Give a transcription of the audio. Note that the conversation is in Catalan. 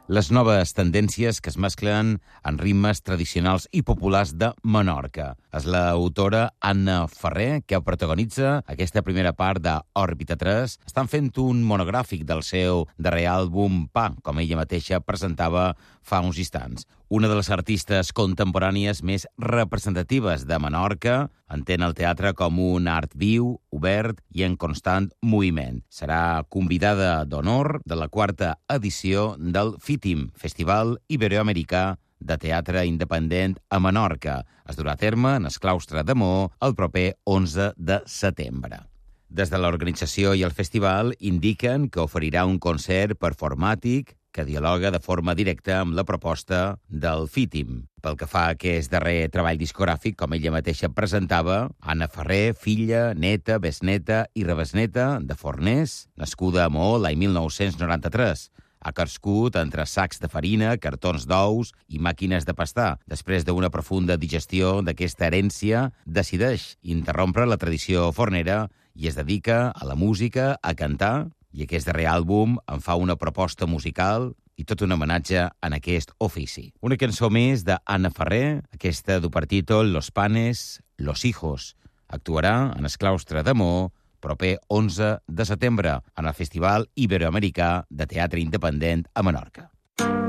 les noves tendències que es mesclen en ritmes tradicionals i populars de Menorca. És l'autora Anna Ferrer, que protagonitza aquesta primera part d'Òrbita 3. Estan fent un monogràfic del seu darrer àlbum Pa, com ella mateixa presentava fa uns instants. Una de les artistes contemporànies més representatives de Menorca, entén el teatre com un art viu, obert i en constant moviment. Serà convidada d'honor de la 4ª edició del FITIM, Festival Iberoamericà de Teatre Independent a Menorca. Es durà a terme en el claustre de Mo el proper 11 de setembre. Des de l'organització i el festival indiquen que oferirà un concert performàtic que dialoga de forma directa amb la proposta del FITIM. Pel que fa a aquest darrer treball discogràfic, com ella mateixa presentava, Anna Ferrer, filla, neta, besneta i rebesneta de forners, nascuda a Maó l'any 1993. Ha crescut entre sacs de farina, cartons d'ous i màquines de pastar. Després d'una profunda digestió d'aquesta herència, decideix interrompre la tradició fornera i es dedica a la música, a cantar, i aquest darrer àlbum en fa una proposta musical i tot un homenatge en aquest ofici. Una cançó més d'Anna Ferrer, aquesta du per títol Los panes, los hijos. Actuarà en el claustre de Mo proper 11 de setembre en el Festival Iberoamericà de Teatre Independent a Menorca.